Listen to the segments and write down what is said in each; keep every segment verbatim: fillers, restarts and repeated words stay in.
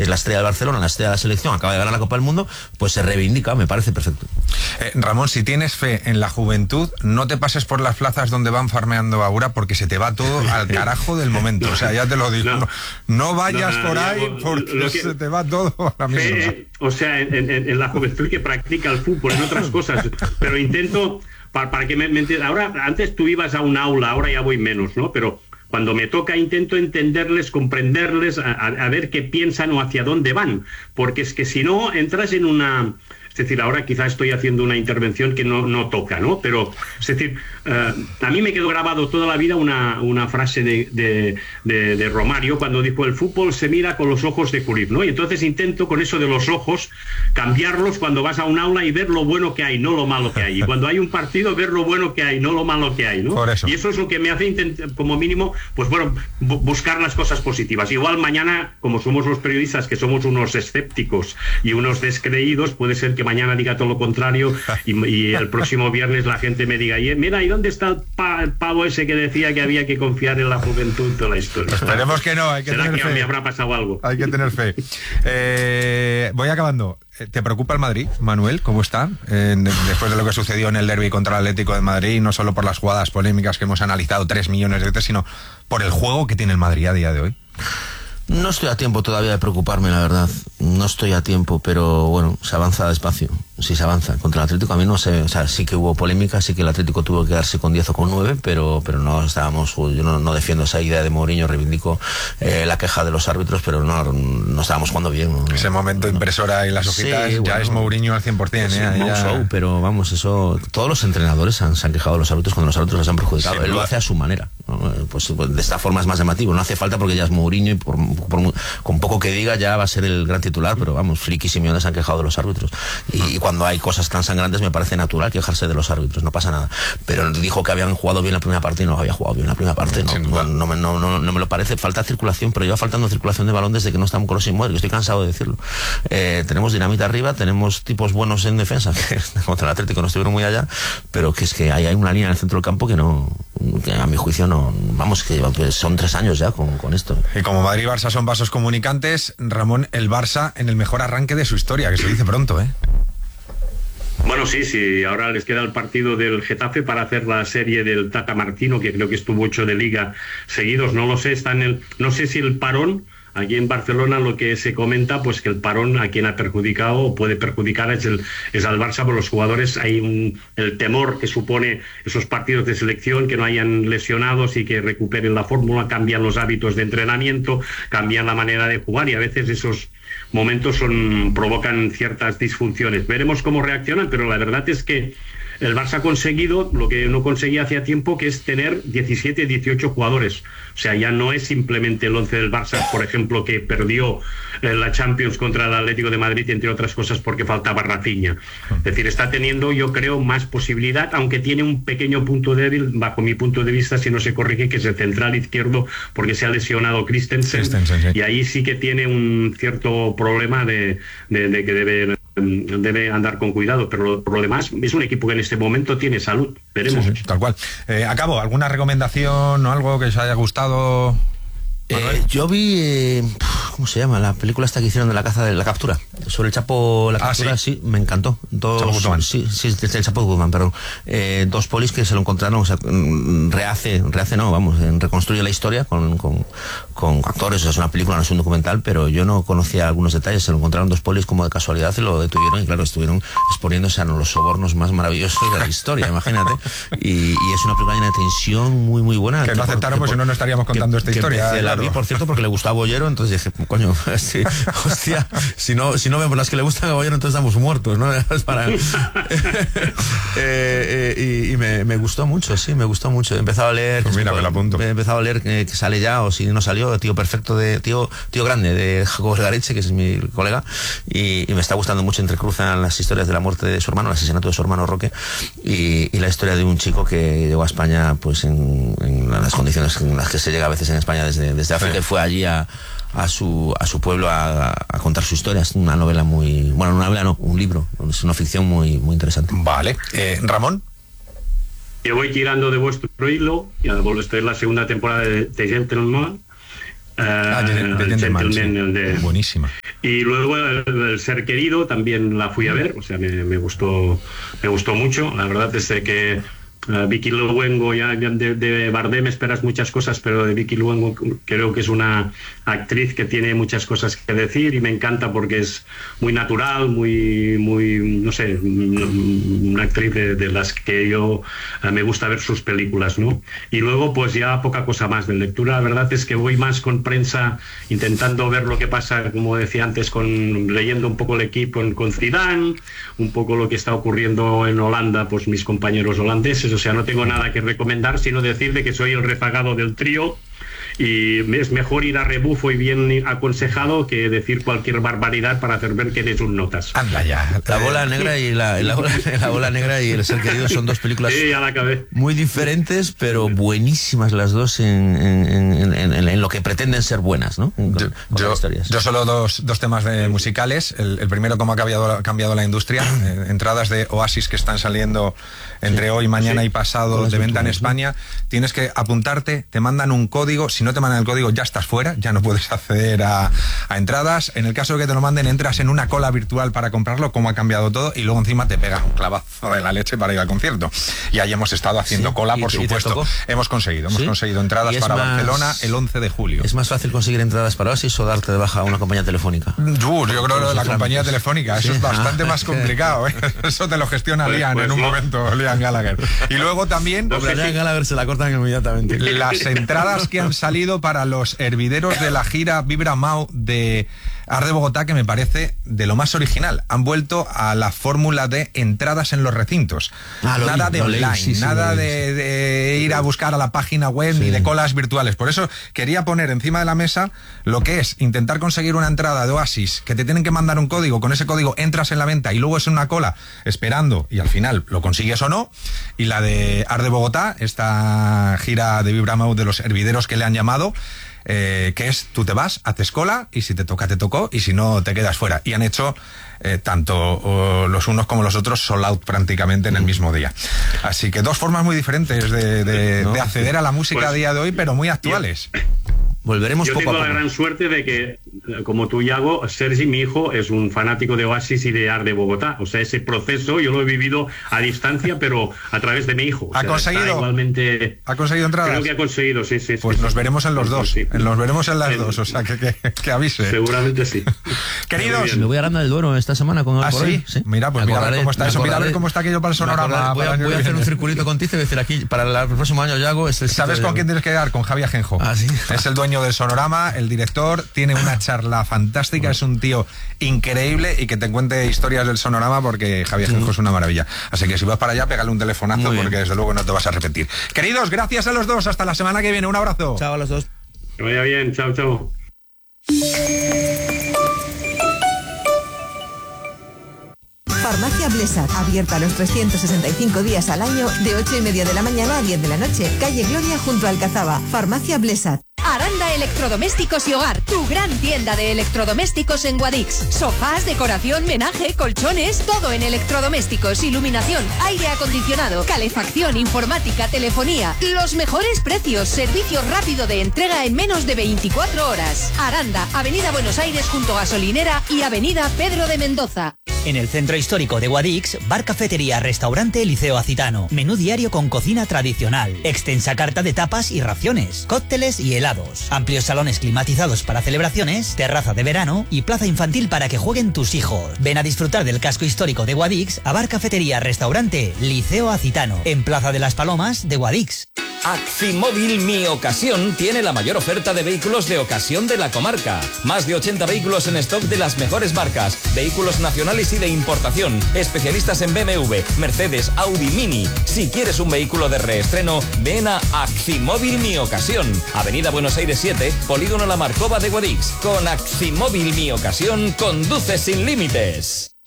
es la estrella del Barcelona, la estrella de la selección, acaba de ganar la Copa del Mundo, pues se reivindica, me parece perfecto. Eh, Ramón, si tienes fe en la juventud, no te pases por las plazas donde van farmeando ahora, porque se te va todo al carajo del momento. O sea, ya te lo digo. No, no, no vayas no, no, por ahí yo, porque que, se te va todo a la misma. Fe, o sea, en, en, en la juventud que practica el fútbol, en otras cosas, pero intento, para, para que me, me entiendas, ahora, antes tú ibas a un aula, ahora ya voy menos, ¿no? Pero cuando me toca intento entenderles, comprenderles, a, a ver qué piensan o hacia dónde van, porque es que si no entras en una... Es decir, ahora quizás estoy haciendo una intervención que no, no toca, ¿no? Pero, es decir, eh, a mí me quedó grabado toda la vida una, una frase de, de, de, de Romario cuando dijo: el fútbol se mira con los ojos de Cruyff, ¿no? Y entonces intento con eso de los ojos cambiarlos cuando vas a un aula y ver lo bueno que hay, no lo malo que hay. Y cuando hay un partido, ver lo bueno que hay, no lo malo que hay, ¿no? Por eso. Y eso es lo que me hace intentar, como mínimo, pues bueno, bu- buscar las cosas positivas. Igual mañana, como somos los periodistas, que somos unos escépticos y unos descreídos, puede ser que mañana diga todo lo contrario y, y el próximo viernes la gente me diga: y mira, ¿y dónde está el, pa, el pavo ese que decía que había que confiar en la juventud de la historia? Esperemos que no, hay que ¿Será tener que fe. me habrá pasado algo? Hay que tener fe. Eh, voy acabando. ¿Te preocupa el Madrid, Manuel? ¿Cómo está? Eh, después de lo que sucedió en el derbi contra el Atlético de Madrid, no solo por las jugadas polémicas que hemos analizado tres millones de veces, sino por el juego que tiene el Madrid a día de hoy. No estoy a tiempo todavía de preocuparme, la verdad. No estoy a tiempo, pero bueno, se avanza despacio. Sí se avanza. Contra el Atlético a mí no sé, o sea, sí que hubo polémica, sí que el Atlético tuvo que quedarse con diez o con nueve, pero pero no estábamos, yo no, no defiendo esa idea de Mourinho, reivindico eh, la queja de los árbitros, pero no, no estábamos jugando bien. No, Ese momento no, impresora y las hojitas, sí, ya bueno, es Mourinho al cien por ciento. Sí, ¿eh? ya... show, pero vamos, eso, todos los entrenadores han, se han quejado de los árbitros cuando los árbitros les han perjudicado. Sí, él lo hace a su manera, ¿no? Pues, pues de esta forma es más llamativo, no hace falta porque ya es Mourinho y por, por, con poco que diga ya va a ser el gran titular, pero vamos, frikis y millones se han quejado de los árbitros. Y, y cuando hay cosas tan sangrantes me parece natural quejarse de los árbitros, no pasa nada. Pero dijo que habían jugado bien la primera parte y no había jugado bien la primera parte, no, no, no, no, no, no, no me lo parece. Falta circulación, pero lleva faltando circulación de balón desde que no estamos con los inmuebles, estoy cansado de decirlo. Eh, tenemos dinamita arriba, tenemos tipos buenos en defensa, que contra el Atlético no estuvieron muy allá, pero que es que hay, hay una línea en el centro del campo que no, que a mi juicio no, vamos, que son tres años ya con, con esto. Y como Madrid y Barça son vasos comunicantes, Ramón, el Barça en el mejor arranque de su historia, que se dice pronto, ¿eh? Bueno, sí, sí, ahora les queda el partido del Getafe para hacer la serie del Tata Martino, que creo que estuvo ocho de Liga seguidos, no lo sé, está en el, no sé si el parón, aquí en Barcelona lo que se comenta, pues que el parón a quien ha perjudicado o puede perjudicar es, el, es al Barça, por los jugadores hay un, el temor que supone esos partidos de selección, que no hayan lesionados y que recuperen la fórmula, cambian los hábitos de entrenamiento, cambian la manera de jugar y a veces esos momentos son, provocan ciertas disfunciones. Veremos cómo reaccionan, pero la verdad es que el Barça ha conseguido lo que no conseguía hacía tiempo, que es tener diecisiete, dieciocho jugadores. O sea, ya no es simplemente el once del Barça, por ejemplo, que perdió la Champions contra el Atlético de Madrid, entre otras cosas porque faltaba Rafinha. Es decir, está teniendo, yo creo, más posibilidad, aunque tiene un pequeño punto débil, bajo mi punto de vista, si no se corrige, que es el central izquierdo, porque se ha lesionado Christensen, Christensen sí. Y ahí sí que tiene un cierto problema de, de, de que debe... debe andar con cuidado, pero por lo demás es un equipo que en este momento tiene salud, veremos. Sí, sí, tal cual. Eh, acabo, ¿alguna recomendación o algo que os haya gustado? Eh, yo vi, eh, ¿cómo se llama? La película esta que hicieron de la caza de la captura. Sobre el Chapo, la captura, ah, ¿sí? sí, me encantó. Dos, sí, sí, el Chapo Guzmán, perdón. Eh, dos polis que se lo encontraron, o sea, rehace, rehace no, vamos, reconstruye la historia con, con, con actores, o sea, es una película, no es un documental, pero yo no conocía algunos detalles, se lo encontraron dos polis como de casualidad y lo detuvieron y claro, estuvieron exponiéndose a los sobornos más maravillosos de la historia, imagínate. Y, y es una película llena de tensión muy, muy buena. Que no aceptaron, pues si no, no estaríamos contando que, esta historia. Que la vi, por cierto, porque le gustaba Bollero, entonces dije, coño, sí, hostia, si no, si no vemos las que le gustan a Bollero, entonces estamos muertos, ¿no? Es para... eh, eh, y y me, me gustó mucho, sí, me gustó mucho. He empezado a leer... Pues mira, me la apunto. He empezado a leer que, que sale ya, o si no salió, Tío Perfecto, de Tío tío Grande, de Jacobo Gareche, que es mi colega, y, y me está gustando mucho. Entrecruzan las historias de la muerte de su hermano, el asesinato de su hermano Roque, y, y la historia de un chico que llegó a España, pues en, en las condiciones en las que se llega a veces en España desde, desde África, y fue allí a a su a su pueblo a, a contar su historia. Es una novela muy... Bueno, una novela no, un libro. Es una ficción muy, muy interesante. Vale. Eh, ¿Ramón? Yo voy tirando de vuestro hilo, ya estoy en la segunda temporada de, de Gentleman, Ah, de, de el Gentleman, Gentleman, sí. el de... Buenísima. Y luego el, el Ser Querido también la fui a ver, o sea, me, me gustó me gustó mucho. La verdad es que uh, Vicky Luengo, ya de, de Bardem esperas muchas cosas, pero de Vicky Luengo creo que es una actriz que tiene muchas cosas que decir y me encanta porque es muy natural, muy, muy no sé, una actriz de, de las que yo uh, me gusta ver sus películas, ¿no? Y luego pues ya poca cosa más de lectura. La verdad es que voy más con prensa, intentando ver lo que pasa, como decía antes, con leyendo un poco el equipo con, con Zidane, un poco lo que está ocurriendo en Holanda, pues mis compañeros holandeses. O sea, no tengo nada que recomendar, sino decirle que soy el rezagado del trío y es mejor ir a rebufo y bien aconsejado que decir cualquier barbaridad para hacer ver que eres un notas. Anda ya. La bola negra y la, la, bola, la bola negra y El Ser Querido son dos películas sí, ya la acabé. Muy diferentes, pero buenísimas las dos en, en, en, en, en lo que pretenden ser buenas, ¿no? Con, yo, con yo, historias. yo solo dos, dos temas de musicales. El, el primero, cómo ha cambiado, ha cambiado la industria. Eh, entradas de Oasis que están saliendo entre sí, hoy, mañana sí. y pasado de venta en España. Tienes que apuntarte, te mandan un código. Si no te mandan el código, ya estás fuera, ya no puedes acceder a, a entradas. En el caso de que te lo manden, entras en una cola virtual para comprarlo, cómo ha cambiado todo, y luego encima te pega un clavazo de la leche para ir al concierto. Y ahí hemos estado haciendo sí, cola, por supuesto. Hemos conseguido, hemos ¿Sí? conseguido entradas para más, Barcelona el once de julio. ¿Es más fácil conseguir entradas para Oasis o darte de baja a una compañía telefónica? Uh, yo creo que la compañía telefónica, eso sí. es bastante ah, más complicado, ¿eh? Eso te lo gestiona pues, Liam pues, en un no. momento, Liam Gallagher. Y luego también... No, pero Liam Gallagher se la cortan inmediatamente. Las entradas que han salido para los hervideros de la gira Vibra Mau de Art de Bogotá, que me parece de lo más original. Han vuelto a la fórmula de entradas en los recintos. Ah, nada vi, de online, leí, sí, sí, nada de, de ir a buscar a la página web sí. ni de colas virtuales. Por eso quería poner encima de la mesa lo que es intentar conseguir una entrada de Oasis, que te tienen que mandar un código, con ese código entras en la venta y luego es una cola esperando y al final lo consigues o no. Y la de Art de Bogotá, esta gira de Vibra Mau de los hervideros que le han llamado, Eh, que es, tú te vas, haces cola y si te toca, te tocó y si no, te quedas fuera. Y han hecho eh, tanto oh, los unos como los otros sold out prácticamente en el mismo día. Así que dos formas muy diferentes de, de, no, de acceder a la música pues, a día de hoy, pero muy actuales. Volveremos Yo poco tengo a poco. la gran suerte de que, como tú, Yago, Sergi, mi hijo, es un fanático de Oasis y de Art de Bogotá. O sea, ese proceso yo lo he vivido a distancia, pero a través de mi hijo. O ¿Ha sea, conseguido? Igualmente, ¿Ha conseguido entradas? Creo que ha conseguido, sí, sí. Pues sí, nos sí. veremos en los dos. Sí. Nos veremos en las sí. dos, o sea, que, que, que avise. Seguramente sí. Queridos. Me voy a Aranda del Duero esta semana con el ¿Ah, sí? sí? Mira, pues mira a ver cómo está eso. Mira a ver cómo está aquello para el sonorama. Voy a, voy a hacer un circulito contigo y decir aquí, para el próximo año, Yago, es el ¿Sabes con quién tienes que quedar? Con Javi Ajenjo. Ah, sí. Es el dueño del sonorama, el director. Tiene una charla fantástica, es un tío increíble y que te cuente historias del sonorama porque Javier Ajenjo mm. es una maravilla. Así que si vas para allá, pégale un telefonazo porque desde luego no te vas a arrepentir. Queridos, gracias a los dos. Hasta la semana que viene. Un abrazo. Chao a los dos. Que vaya bien. Chao, chao. Farmacia Blesat, abierta los trescientos sesenta y cinco días al año, de ocho y media de la mañana a diez de la noche. Calle Gloria junto al Alcazaba. Farmacia Blesat. Aranda Electrodomésticos y Hogar, tu gran tienda de electrodomésticos en Guadix. Sofás, decoración, menaje, colchones, todo en electrodomésticos, iluminación, aire acondicionado, calefacción, informática, telefonía. Los mejores precios, servicio rápido de entrega en menos de veinticuatro horas. Aranda, Avenida Buenos Aires junto a Gasolinera y Avenida Pedro de Mendoza. En el centro histórico de Guadix, bar, cafetería, restaurante Liceo Acitano. Menú diario con cocina tradicional. Extensa carta de tapas y raciones. Cócteles y helados. Amplios salones climatizados para celebraciones. Terraza de verano y plaza infantil para que jueguen tus hijos. Ven a disfrutar del casco histórico de Guadix a bar, cafetería, restaurante Liceo Acitano. En Plaza de las Palomas de Guadix. Acfimóvil Mi Ocasión tiene la mayor oferta de vehículos de ocasión de la comarca. Más de ochenta vehículos en stock de las mejores marcas, vehículos nacionales y de importación, especialistas en B M W, Mercedes, Audi, Mini. Si quieres un vehículo de reestreno, ven a Acfimóvil Mi Ocasión. Avenida Buenos Aires siete, Polígono La Marcova de Guadix. Con Acfimóvil Mi Ocasión, conduce sin límites.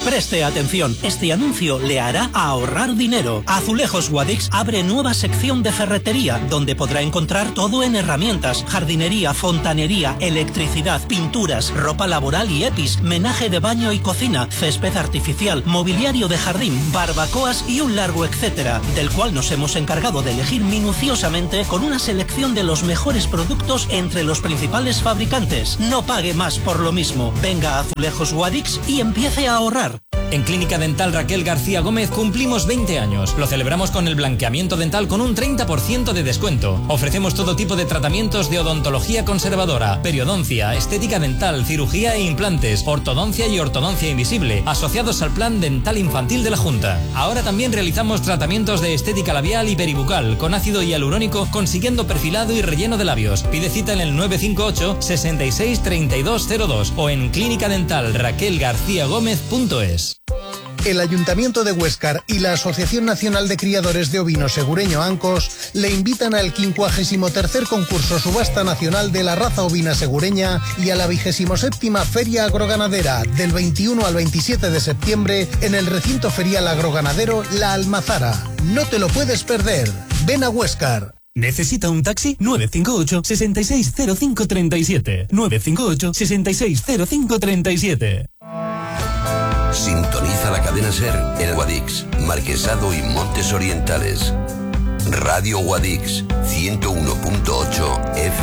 Preste atención, este anuncio le hará ahorrar dinero. Azulejos Guadix abre nueva sección de ferretería, donde podrá encontrar todo en herramientas, jardinería, fontanería, electricidad, pinturas, ropa laboral y EPIs, menaje de baño y cocina, césped artificial, mobiliario de jardín, barbacoas y un largo etcétera, del cual nos hemos encargado de elegir minuciosamente con una selección de los mejores productos entre los principales fabricantes. No pague más por lo mismo. Venga a Azulejos Guadix y empiece a ahorrar. En Clínica Dental Raquel García Gómez cumplimos veinte años. Lo celebramos con el blanqueamiento dental con un treinta por ciento de descuento. Ofrecemos todo tipo de tratamientos de odontología conservadora, periodoncia, estética dental, cirugía e implantes, ortodoncia y ortodoncia invisible, asociados al Plan Dental Infantil de la Junta. Ahora también realizamos tratamientos de estética labial y peribucal con ácido hialurónico, consiguiendo perfilado y relleno de labios. Pide cita en el nueve cinco ocho, seis seis, tres dos cero dos o en clínica dental raquel garcía gómez punto es. El Ayuntamiento de Huéscar y la Asociación Nacional de Criadores de Ovino Segureño Ancos le invitan al quincuagésimo tercer concurso Subasta Nacional de la Raza Ovina Segureña y a la vigésimo séptima Feria Agroganadera del veintiuno al veintisiete de septiembre en el recinto ferial agroganadero La Almazara. No te lo puedes perder. Ven a Huéscar. ¿Necesita un taxi? nueve cinco ocho, seis seis cero cinco tres siete. nueve cinco ocho, seis seis cero cinco tres siete. Sintoniza la cadena SER en Guadix, Marquesado y Montes Orientales. Radio Guadix, ciento uno punto ocho F